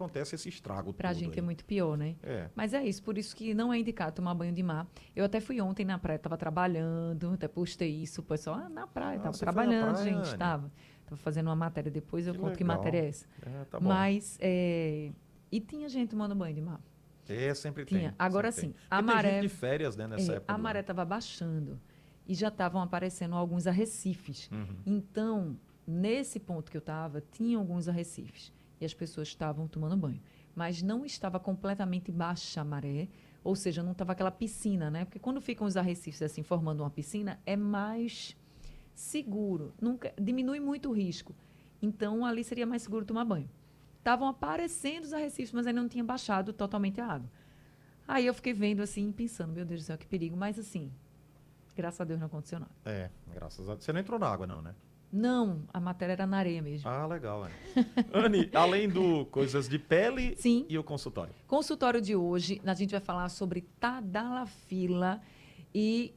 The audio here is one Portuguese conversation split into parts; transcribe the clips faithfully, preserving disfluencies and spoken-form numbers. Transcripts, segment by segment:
acontece esse estrago Pra todo gente aí. é muito pior, né? É. Mas é isso, por isso que não é indicado tomar banho de mar. Eu até fui ontem na praia, tava trabalhando, até postei isso, o pessoal, ah, na praia, Ah, tava você foi na trabalhando, praia, gente, Anne? tava. Tava fazendo uma matéria depois, eu Que conto que legal. matéria é essa. É, tá bom. Mas, é... e tinha gente tomando banho de mar. É, sempre Tinha. tem. Agora sempre sim, tem. a Porque tem maré, gente de férias, né, nessa é, época a do maré ano. estava baixando e já estavam aparecendo alguns arrecifes. Uhum. Então, nesse ponto que eu estava, tinha alguns arrecifes e as pessoas estavam tomando banho. Mas não estava completamente baixa a maré, ou seja, não estava aquela piscina, né? Porque quando ficam os arrecifes assim formando uma piscina, é mais seguro, nunca diminui muito o risco. Então, ali seria mais seguro tomar banho. Estavam aparecendo os arrecifes, mas ainda não tinha baixado totalmente a água. Aí eu fiquei vendo assim, pensando, meu Deus do céu, que perigo. Mas assim, graças a Deus não aconteceu nada. É, graças a Deus. Você não entrou na água, não, né? Não, a matéria era na areia mesmo. Ah, legal, Anne. Anne, além do coisas de pele Sim. e o consultório. Consultório de hoje, a gente vai falar sobre tadalafila e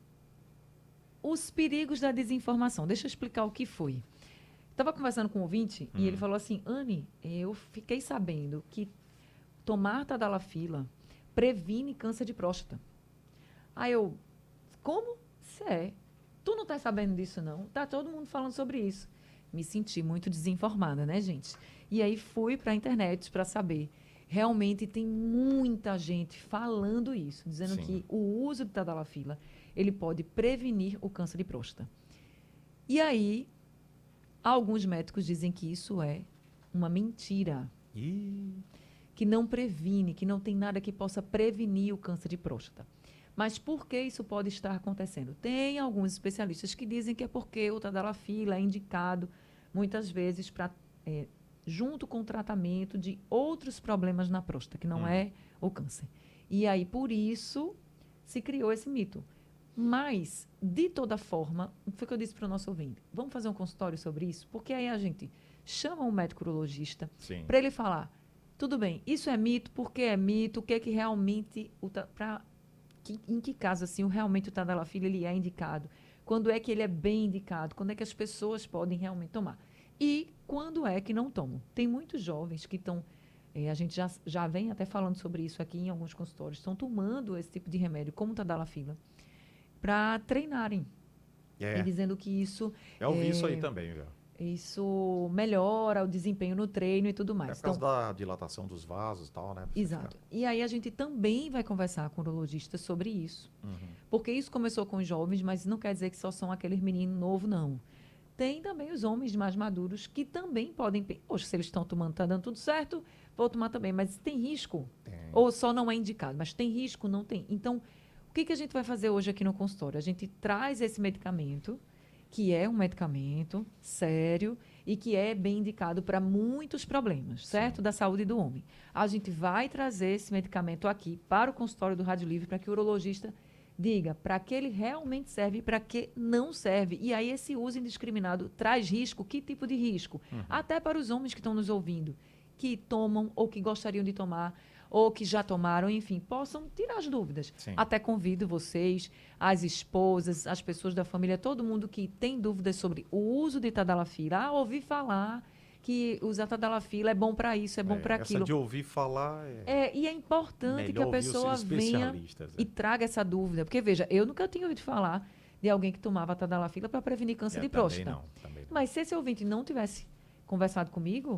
os perigos da desinformação. Deixa eu explicar o que foi. Estava conversando com um ouvinte Hum. e ele falou assim, Anne, eu fiquei sabendo que tomar tadalafila previne câncer de próstata. Aí eu, como? Cê é. Tu não tá sabendo disso, não? Tá todo mundo falando sobre isso. Me senti muito desinformada, né, gente? E aí fui para a internet para saber. Realmente tem muita gente falando isso, dizendo Sim. que o uso de tadalafila, ele pode prevenir o câncer de próstata. E aí, alguns médicos dizem que isso é uma mentira. Ih, Que não previne, que não tem nada que possa prevenir o câncer de próstata. Mas por que isso pode estar acontecendo? Tem alguns especialistas que dizem que é porque o tadalafila é indicado muitas vezes para é, junto com o tratamento de outros problemas na próstata, que não Hum. é o câncer. E aí, por isso, se criou esse mito. Mas, de toda forma, foi o que eu disse para o nosso ouvinte, vamos fazer um consultório sobre isso? Porque aí a gente chama um médico urologista sim. para ele falar, tudo bem, isso é mito, por que é mito, o que é que realmente, o ta- pra, que, em que caso assim, o, realmente o tadalafila ele é indicado, quando é que ele é bem indicado, quando é que as pessoas podem realmente tomar. E quando é que não tomam. Tem muitos jovens que estão, eh, a gente já, já vem até falando sobre isso aqui em alguns consultórios, estão tomando esse tipo de remédio, como o tadalafila, para treinarem. É. E dizendo que isso, Eu ouvi isso aí é, também, viu? isso melhora o desempenho no treino e tudo É mais. por causa da dilatação dos vasos e tal, né? Pra você Exato. E aí a gente também vai conversar com o urologista sobre isso. ficar- Uhum. Porque isso começou com os jovens, mas não quer dizer que só são aqueles meninos novos, não. Tem também os homens mais maduros que também podem... pe- Poxa, se eles estão tomando, está dando tudo certo, vou tomar também. Mas tem risco? Tem. Ou só não é indicado? Mas tem risco? Não tem. Então, o que, que a gente vai fazer hoje aqui no consultório? A gente traz esse medicamento, que é um medicamento sério e que é bem indicado para muitos problemas, certo? Sim. Da saúde do homem. A gente vai trazer esse medicamento aqui para o consultório do Rádio Livre para que o urologista diga para que ele realmente serve e para que não serve. E aí esse uso indiscriminado traz risco? Que tipo de risco? Uhum. Até para os homens que estão nos ouvindo, que tomam ou que gostariam de tomar ou que já tomaram, enfim, possam tirar as dúvidas. Sim. Até convido vocês, as esposas, as pessoas da família, todo mundo que tem dúvidas sobre o uso de tadalafila. Ah, ouvi falar que usar tadalafila é bom para isso, é bom É, para essa aquilo. de ouvir falar é, É, e é importante melhor que a ouvir os pessoa venha especialistas. e é. traga essa dúvida. Porque, veja, eu nunca tinha ouvido falar de alguém que tomava tadalafila para prevenir câncer É, de também próstata. não, também não. Mas se esse ouvinte não tivesse conversado comigo,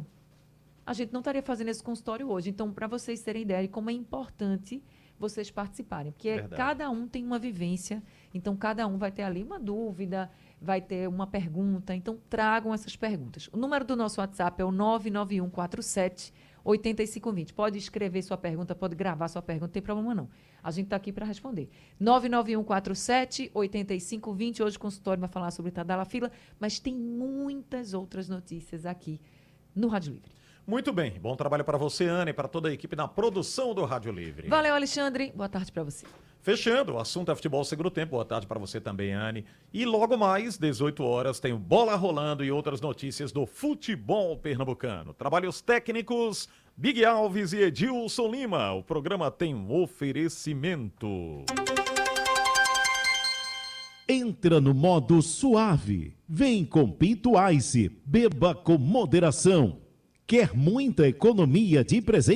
a gente não estaria fazendo esse consultório hoje. Então, para vocês terem ideia de como é importante vocês participarem. Porque Verdade. cada um tem uma vivência, então cada um vai ter ali uma dúvida, vai ter uma pergunta. Então, tragam essas perguntas. O número do nosso WhatsApp é o nove nove um quatro sete oito cinco dois zero. Pode escrever sua pergunta, pode gravar sua pergunta, não tem problema não. A gente está aqui para responder. nove nove um quatro sete oito cinco dois zero. Hoje o consultório vai falar sobre tadalafila, mas tem muitas outras notícias aqui no Rádio Livre. Muito bem, bom trabalho para você, Ana, e para toda a equipe na produção do Rádio Livre. Valeu, Alexandre. Boa tarde para você. Fechando, o assunto é futebol segundo tempo. Boa tarde para você também, Anne. E logo mais, dezoito horas, tem o Bola Rolando e outras notícias do futebol pernambucano. Trabalhos técnicos, Big Alves e Edilson Lima. O programa tem um oferecimento. Entra no modo suave. Vem com Pinto Ice. Beba com moderação. Quer muita economia de presente?